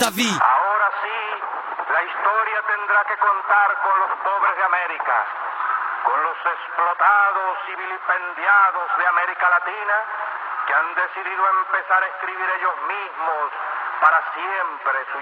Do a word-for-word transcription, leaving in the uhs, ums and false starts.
la vie. Ahora sí, la historia tendrá que contar con los pobres de América, con los explotados y vilipendiados de América Latina, que han decidido empezar a escribir ellos mismos para siempre su